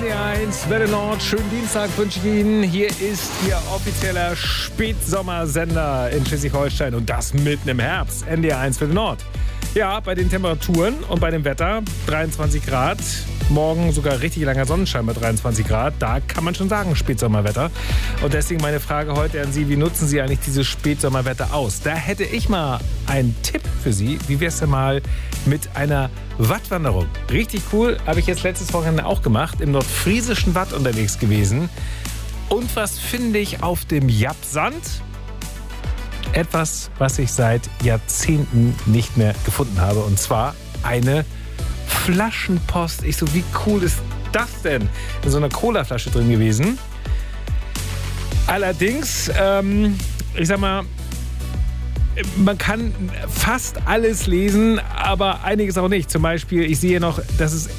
NDR1, Welle Nord, schönen Dienstag wünsche ich Ihnen. Hier ist Ihr offizieller Spätsommersender in Schleswig-Holstein und das mitten im Herbst. NDR1 Welle Nord. Ja, bei den Temperaturen und bei dem Wetter 23 Grad. Morgen sogar richtig langer Sonnenschein bei 23 Grad. Da kann man schon sagen, Spätsommerwetter. Und deswegen meine Frage heute an Sie, wie nutzen Sie eigentlich dieses Spätsommerwetter aus? Da hätte ich mal einen Tipp für Sie. Wie wäre es denn mal mit einer Wattwanderung? Richtig cool, habe ich jetzt letztes Wochenende auch gemacht. Im nordfriesischen Watt unterwegs gewesen. Und was finde ich auf dem Jappsand? Etwas, was ich seit Jahrzehnten nicht mehr gefunden habe. Und zwar eine Flaschenpost. Ich so, wie cool ist das denn? In so einer Colaflasche drin gewesen. Allerdings, ich sag mal, man kann fast alles lesen, aber einiges auch nicht. Zum Beispiel, ich sehe noch, das ist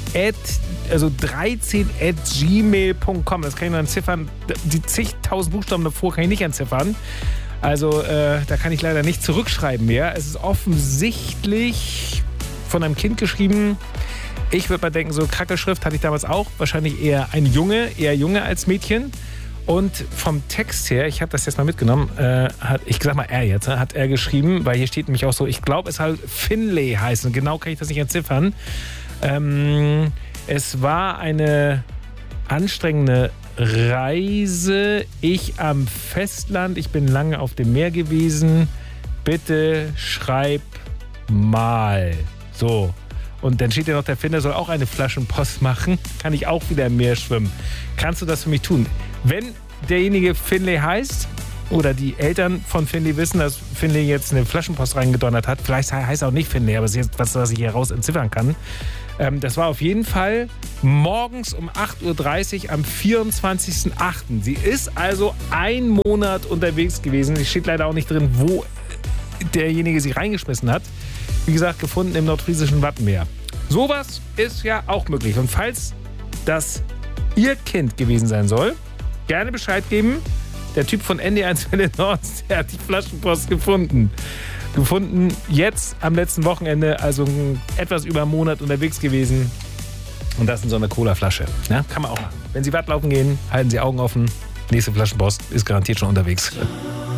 13@gmail.com. Das kann ich nur entziffern. Die zigtausend Buchstaben davor kann ich nicht entziffern. Also da kann ich leider nicht zurückschreiben mehr. Es ist offensichtlich von einem Kind geschrieben. Ich würde mal denken, so Krackelschrift hatte ich damals auch. Wahrscheinlich eher Junge als Mädchen. Und vom Text her, ich habe das jetzt mal mitgenommen, hat er geschrieben, weil hier steht nämlich auch so, ich glaube, es soll Finlay heißen. Genau kann ich das nicht entziffern. Es war eine anstrengende Reise. Ich am Festland. Ich bin lange auf dem Meer gewesen. Bitte schreib mal. So. Und dann steht ja noch, der Finder soll auch eine Flaschenpost machen. Kann ich auch wieder im Meer schwimmen. Kannst du das für mich tun? Wenn derjenige Finlay heißt oder die Eltern von Finlay wissen, dass Finlay jetzt eine Flaschenpost reingedonnert hat, vielleicht heißt er auch nicht Finlay, aber es ist jetzt was ich hier raus entziffern kann. Das war auf jeden Fall morgens um 8.30 Uhr am 24.08. Sie ist also 1 Monat unterwegs gewesen. Es steht leider auch nicht drin, wo derjenige sie reingeschmissen hat. Wie gesagt, gefunden im nordfriesischen Wattenmeer. Sowas ist ja auch möglich. Und falls das Ihr Kind gewesen sein soll, gerne Bescheid geben. Der Typ von NDR1 Welle Nord, der hat die Flaschenpost gefunden. Gefunden jetzt am letzten Wochenende, also etwas über einen Monat unterwegs gewesen. Und das in so einer Colaflasche. Ja, kann man auch machen. Wenn Sie Watt laufen gehen, halten Sie Augen offen. Nächste Flaschenpost ist garantiert schon unterwegs.